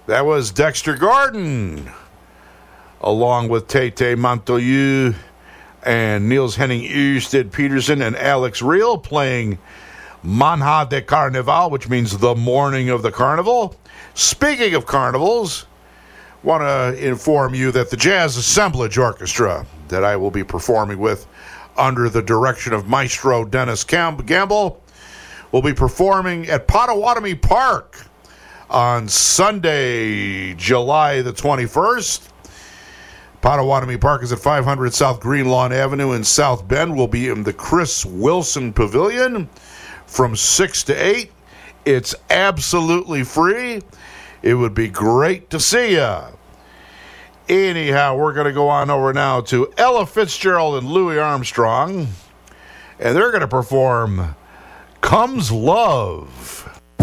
That was Dexter Gordon, along with Tete Montoyu and Niels Henning Ørsted Peterson and Alex Reel playing Manhã de Carnaval, which means the morning of the carnival. Speaking of carnivals, want to inform you that the Jazz Assemblage Orchestra that I will be performing with under the direction of Maestro Dennis Gamble will be performing at Potawatomi Park on Sunday, July the 21st. Potawatomi Park is at 500 South Greenlawn Avenue in South Bend. We'll be in the Chris Wilson Pavilion from 6 to 8. It's absolutely free. It would be great to see you. Anyhow, we're going to go on over now to Ella Fitzgerald and Louis Armstrong, and they're going to perform Comes Love.